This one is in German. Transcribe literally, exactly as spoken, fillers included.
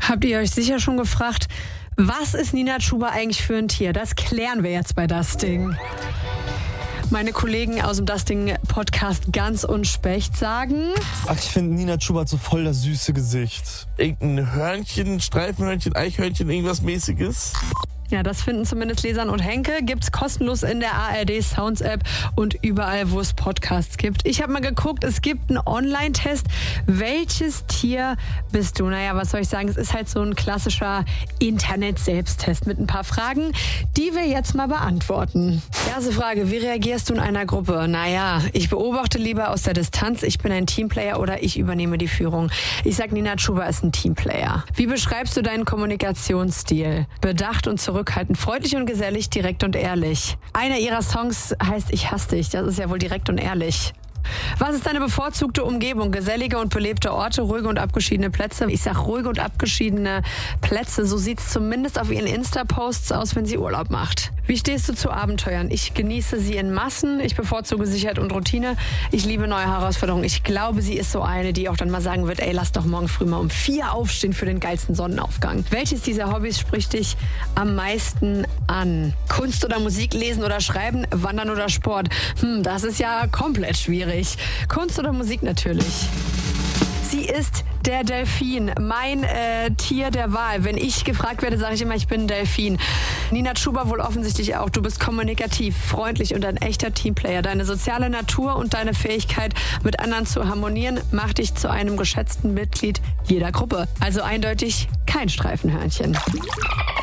Habt ihr euch sicher schon gefragt, was ist Nina Chuba eigentlich für ein Tier? Das klären wir jetzt bei Das Ding. Meine Kollegen aus dem Das Ding-Podcast Ganz und Specht sagen... Ach, ich finde, Nina Chuba hat so voll das süße Gesicht. Irgendein Hörnchen, Streifenhörnchen, Eichhörnchen, irgendwas Mäßiges. Ja, das finden zumindest Lesan und Henke. Gibt's kostenlos in der A R D Sounds App und überall, wo es Podcasts gibt. Ich habe mal geguckt, es gibt einen Online-Test. Welches Tier bist du? Naja, was soll ich sagen? Es ist halt so ein klassischer Internet-Selbsttest mit ein paar Fragen, die wir jetzt mal beantworten. Erste Frage, wie reagierst du in einer Gruppe? Naja, ich beobachte lieber aus der Distanz. Ich bin ein Teamplayer oder ich übernehme die Führung. Ich sag, Nina Chuba ist ein Teamplayer. Wie beschreibst du deinen Kommunikationsstil? Bedacht und zurückhaltend. Zurückhaltend, freundlich und gesellig, direkt und ehrlich. Einer ihrer Songs heißt Ich hasse dich. Das ist ja wohl direkt und ehrlich. Was ist deine bevorzugte Umgebung? Gesellige und belebte Orte, ruhige und abgeschiedene Plätze. Ich sag ruhige und abgeschiedene Plätze. So sieht's zumindest auf ihren Insta-Posts aus, wenn sie Urlaub macht. Wie stehst du zu Abenteuern? Ich genieße sie in Massen. Ich bevorzuge Sicherheit und Routine. Ich liebe neue Herausforderungen. Ich glaube, sie ist so eine, die auch dann mal sagen wird, ey, lass doch morgen früh mal um vier aufstehen für den geilsten Sonnenaufgang. Welches dieser Hobbys spricht dich am meisten an? Kunst oder Musik, lesen oder schreiben, wandern oder Sport? Hm, das ist ja komplett schwierig. Kunst oder Musik natürlich. Sie ist der Delfin, mein äh, Tier der Wahl. Wenn ich gefragt werde, sage ich immer, ich bin ein Delfin. Nina Chuba wohl offensichtlich auch. Du bist kommunikativ, freundlich und ein echter Teamplayer. Deine soziale Natur und deine Fähigkeit, mit anderen zu harmonieren, macht dich zu einem geschätzten Mitglied jeder Gruppe. Also eindeutig kein Streifenhörnchen.